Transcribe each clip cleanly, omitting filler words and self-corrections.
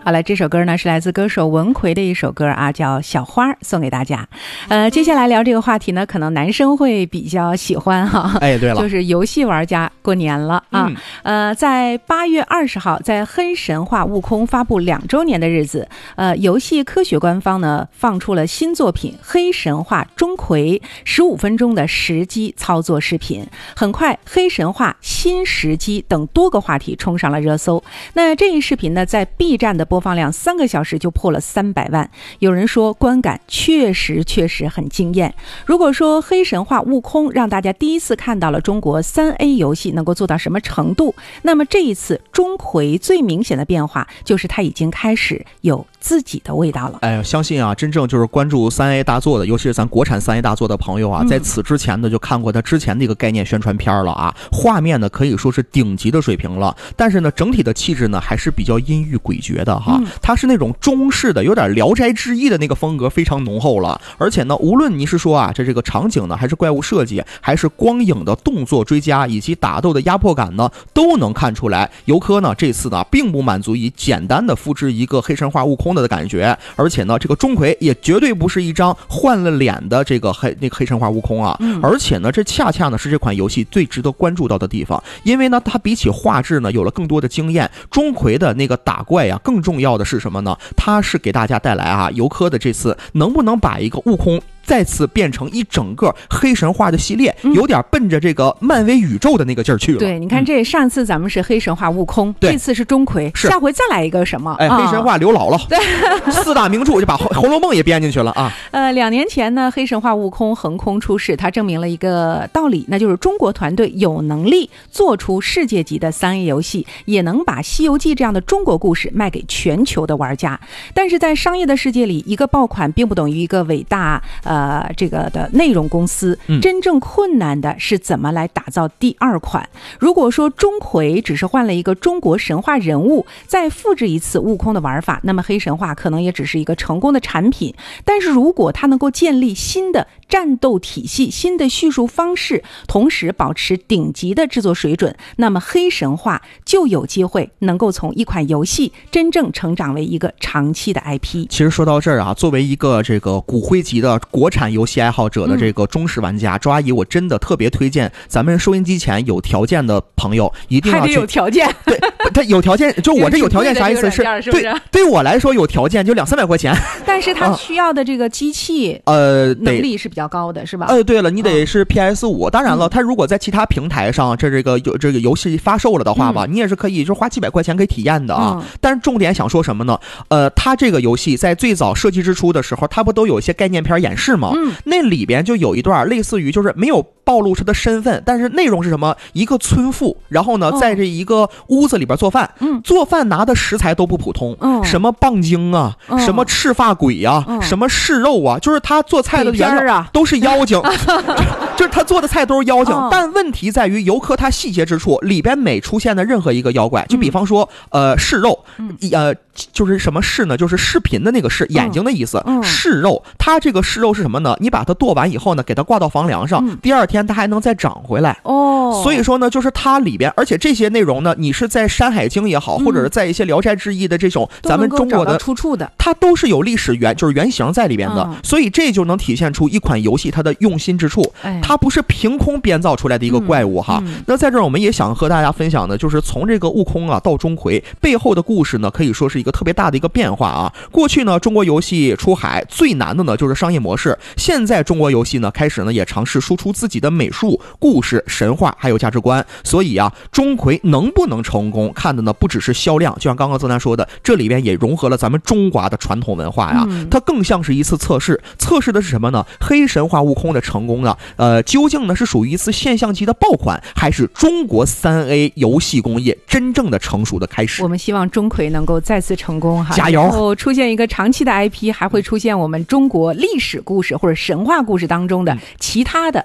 好了，这首歌呢是来自歌手文奎的一首歌啊，叫《小花》，送给大家。接下来聊这个话题呢，可能男生会比较喜欢哈。 哎，对了， 就是游戏玩家过年了啊。在8月20号，在《黑神话：悟空》发布2周年的日子，游戏科学官方呢放出了新作品《黑神话：钟馗》15分钟的实机操作视频。很快，黑神话、新时机等多个话题冲上了热搜。那这一视频呢，在 B 站的播放量3个小时就破了300万。有人说观感确实很惊艳。如果说黑神话悟空让大家第一次看到了中国3A 游戏能够做到什么程度，那么这一次钟馗最明显的变化就是他已经开始有自己的味道了。 哎，相信啊，真正就是关注3A 大作的，尤其是咱国产3A 大作的朋友啊，在此之前呢就看过他之前的一个概念宣传片了啊，画面呢可以说是顶级的水平了，但是呢整体的气质呢还是比较阴郁诡谲的哈，它是那种中式的有点聊斋志异的那个风格非常浓厚了，而且呢无论你是说啊这个场景呢还是怪物设计，还是光影的动作追加以及打斗的压迫感呢，都能看出来游科呢这次呢并不满足于简单的复制一个黑神话悟空的感觉，而且呢这个钟馗也绝对不是一张换了脸的这个黑神话悟空啊，而且呢这恰恰呢是这款游戏最值得关注到的地方，因为呢它比起画质呢有了更多的经验，钟馗的那个打怪啊更重要的是什么呢？它是给大家带来啊游科的这次能不能把一个悟空再次变成一整个黑神话的系列，有点奔着这个漫威宇宙的那个劲儿去了。 对，你看这上次咱们是黑神话悟空，这次是钟馗，下回再来一个什么？ 哎，黑神话刘姥姥，对，4大名著就把《红楼梦》也编进去了啊。 2年前呢，黑神话悟空横空出世，它证明了一个道理，那就是中国团队有能力做出世界级的3A 游戏，也能把《西游记》这样的中国故事卖给全球的玩家。但是在商业的世界里，一个爆款并不等于一个伟大这个的内容公司，真正困难的是怎么来打造第2款。如果说钟馗只是换了一个中国神话人物，再复制一次悟空的玩法，那么黑神话可能也只是一个成功的产品。但是如果它能够建立新的战斗体系、新的叙述方式，同时保持顶级的制作水准，那么黑神话就有机会能够从一款游戏真正成长为一个长期的 IP。 其实说到这儿啊，作为一个这个骨灰级的国产游戏爱好者的这个忠实玩家，周阿姨我真的特别推荐咱们收音机前有条件的朋友一定要去。还得有条件， 对，他有条件，就我这有条件啥意思？是对我来说有条件就200-300块钱， 但是他需要的这个机器能力是比较高的，是吧？ 对了，你得是 PS5。当然了，他如果在其他平台上这个游戏发售了的话吧，你也是可以就花几百块钱可以体验的啊。但是重点想说什么呢？他这个游戏在最早设计之初的时候，他不都有一些概念片演示吗？那里边就有一段类似于就是没有暴露他的身份，但是内容是什么？一个村妇，然后呢在这一个屋子里边做饭，做饭拿的食材都不普通，什么棒精啊，什么赤发鬼啊，什么嗜肉啊，就是他做菜的原料都是妖精，就是他做的菜都是妖精。但问题在于游科他细节之处，里边每出现的任何一个妖怪，就比方说嗜肉，就是什么视呢？就是视频的那个视，眼睛的意思。视肉，它这个视肉是什么呢？你把它剁完以后呢，给它挂到房梁上，第2天它还能再长回来。所以说呢，就是它里边，而且这些内容呢，你是在《山海经》也好，或者是在一些《聊斋志异》的这种咱们中国的出处的， 它都是有历史就是原型在里边的。所以这就能体现出一款游戏它的用心之处，它不是凭空编造出来的一个怪物哈。那在这儿我们也想和大家分享的，就是从这个悟空啊到钟馗背后的故事呢，可以说是一个特别大的一个变化啊。过去呢，中国游戏出海最难的呢就是商业模式，现在中国游戏呢开始呢也尝试输出自己的美术、故事、神话还有价值观。所以啊，钟馗能不能成功，看的呢不只是销量，就像刚刚曾楠说的，这里边也融合了咱们中华的传统文化呀，它更像是一次测试。测试的是什么呢？黑神话悟空的成功呢，究竟呢是属于一次现象级的爆款，还是中国3A 游戏工业真正的成熟的开始？ 我们希望钟馗能够再次成功哈， 加油！ 然后出现一个长期的 IP， 还会出现我们中国历史故事或者神话故事当中的其他的黑神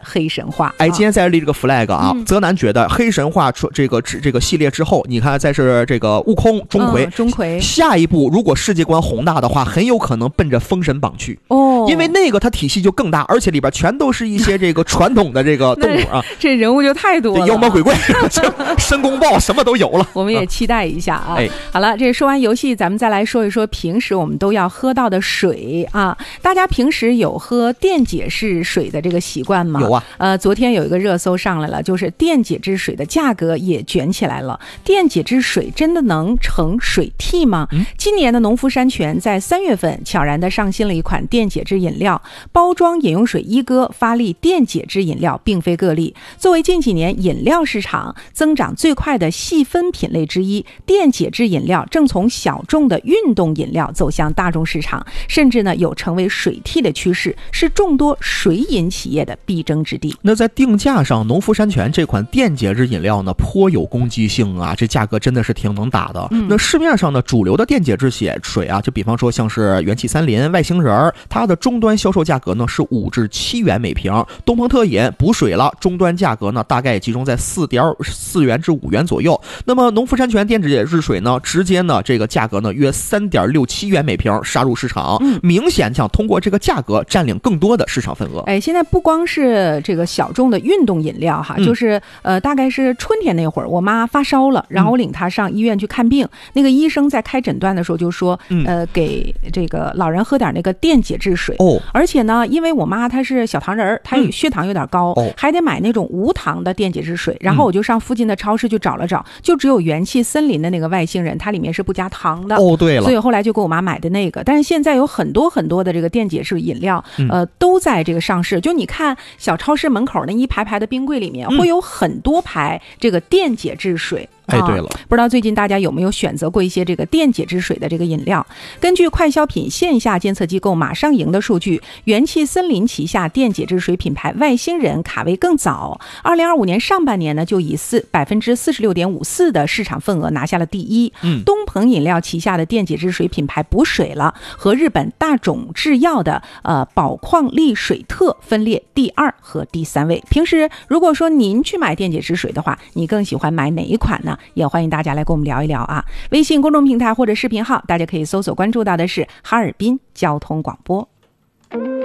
话。 今天在立这个 flag 啊，泽南觉得黑神话这个系列之后，你看再是这个悟空、钟馗，下一步如果世界观宏大的话，很有可能奔着封神榜去因为那个它体系就更大，而且里边全都是一些这个传统的这个动物啊， 这人物就太多了， 妖魔鬼怪、申公豹什么都有了。 我们也期待一下啊。好了，这说完游戏，咱们再来说一说平时我们都要喝到的水啊。大家平时有喝电解质水的这个习惯吗？ 有啊。 昨天有一个热搜上来了，就是电解质水的价格也卷起来了。电解质水真的能成水替吗？今年的农夫山泉在3月份悄然的上新了一款电解质饮料，包装饮用水一哥发力电解质饮料并非个例。作为近几年饮料市场增长最快的细分品类之一，电解质饮料正从小众的运动饮料走向大众市场，甚至呢有成为水替的趋势，是众多水饮企业的必争之地。 那在定价上，农夫山泉这款电解质饮料呢颇有攻击性啊，这价格真的是挺能打的。那市面上呢主流的电解质水啊，就比方说像是元气森林、外星人，它的终端销售价格呢是5至7元每瓶。东鹏特饮补水了，终端价格呢大概也集中在4元至5元左右。那么农夫山泉电解质水呢，直接呢这个价格呢约3.67元每瓶杀入市场，明显想通过这个价格占领更多的市场份额。 现在不光是这个小众的运动饮料哈，就是大概是春天那会儿，我妈发烧了，然后我领她上医院去看病，那个医生在开诊断的时候就说，给这个老人喝点那个电解质水。而且呢，因为我妈她是小糖人，她血糖有点高，还得买那种无糖的电解质水。然后我就上附近的超市去找了找，就只有元气森林的那个外星人，它里面是不加糖的。 对了， 所以后来就给我妈买的那个。但是现在有很多很多的这个电解质饮料，都在这个上市。就你看小超市门口那一排排的冰柜里面，会有很多排这个电解质水。 对了， 不知道最近大家有没有选择过一些这个电解质水的这个饮料？根据快消品线下监测机构马上赢的数据，元气森林旗下电解质水品牌外星人卡位更早，2025年上半年呢就以46.54%的市场份额拿下了第一。东鹏饮料旗下的电解质水品牌补水了，和日本大种制药的宝矿力水特分列第2和第3位。平时如果说您去买电解质水的话，你更喜欢买哪一款呢？也欢迎大家来跟我们聊一聊啊！微信公众平台或者视频号，大家可以搜索关注到的是哈尔滨交通广播。